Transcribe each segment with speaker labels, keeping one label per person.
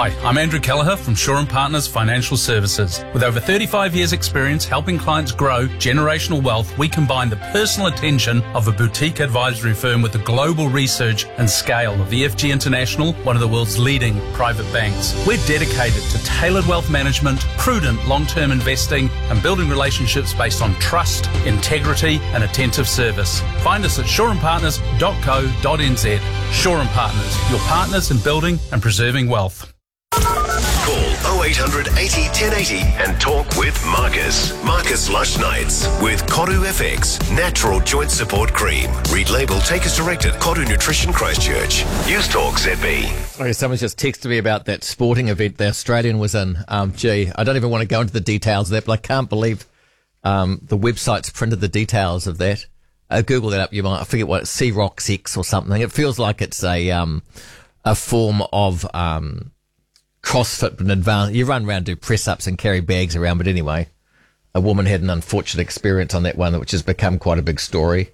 Speaker 1: Hi, I'm Andrew Kelleher from Shaw & Partners Financial Services. With over 35 years' experience helping clients grow generational wealth, we combine the personal attention of a boutique advisory firm with the global research and scale of EFG International, one of the world's leading private banks. We're dedicated to tailored wealth management, prudent long-term investing, and building relationships based on trust, integrity, and attentive service. Find us at shawandpartners.co.nz. Shaw & Partners, your partners in building and preserving wealth.
Speaker 2: Call 0800 80 1080 and talk with Marcus. Marcus Lush Nights with Koru FX Natural Joint Support Cream. Read label, take as directed. Koru Nutrition Christchurch. News Talk ZB.
Speaker 3: Okay, someone's just texted me about that sporting event the Australian was in. Gee, I don't even want to go into the details of that, but I can't believe the website's printed the details of that. Google that up. You might, I forget what, C-Rocks X or something. It feels like it's a form of CrossFit, but advanced. You run around, do press-ups and carry bags around. But anyway, a woman had an unfortunate experience on that one, which has become quite a big story.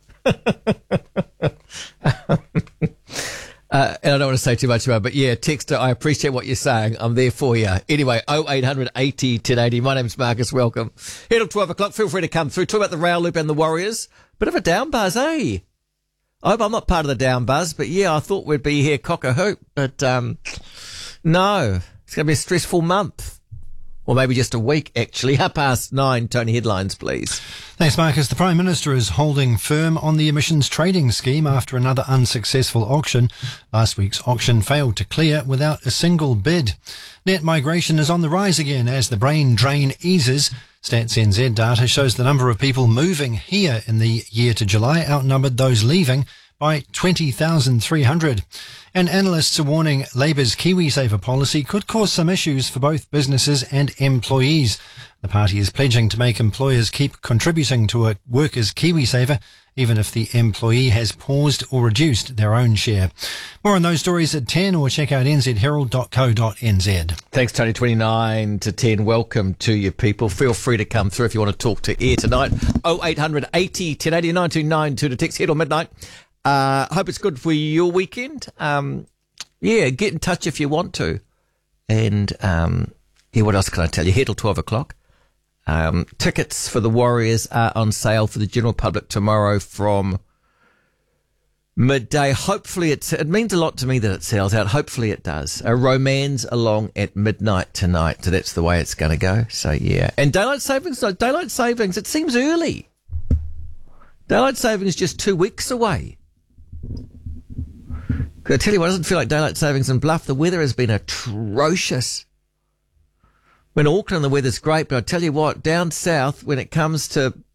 Speaker 3: And I don't want to say too much about it, but yeah, Texter, I appreciate what you're saying. I'm there for you. Anyway, 0800 80 1080. My name's Marcus. Welcome. Here till 12 o'clock. Feel free to come through. Talk about the Rail Loop and the Warriors. Bit of a down buzz, eh? I hope I'm not part of the down buzz, but yeah, I thought we'd be here cock a hoop, but no. It's going to be a stressful month. Or maybe just a week, actually. 9:30, Tony, headlines, please.
Speaker 4: Thanks, Marcus. The Prime Minister is holding firm on the emissions trading scheme after another unsuccessful auction. Last week's auction failed to clear without a single bid. Net migration is on the rise again as the brain drain eases. Stats NZ data shows the number of people moving here in the year to July outnumbered those leaving by 20,300. And analysts are warning Labour's KiwiSaver policy could cause some issues for both businesses and employees. The party is pledging to make employers keep contributing to a worker's KiwiSaver, even if the employee has paused or reduced their own share. More on those stories at 10 or check out nzherald.co.nz.
Speaker 3: Thanks, Tony. 29 to 10. Welcome to you, people. Feel free to come through if you want to talk to air tonight. 0800 80 1080 9292 to text head or midnight. Hope it's good for your weekend. Yeah, get in touch if you want to. And, yeah, what else can I tell you? Here till 12 o'clock. Tickets for the Warriors are on sale for the general public tomorrow from midday. Hopefully it means a lot to me that it sells out. Hopefully it does. Romance along at midnight tonight. So that's the way it's going to go. So, yeah. And daylight savings, it seems early. Daylight savings is just 2 weeks away. I tell you what, it doesn't feel like daylight savings in Bluff. The weather has been atrocious. When Auckland, the weather's great, but I tell you what, down south, when it comes to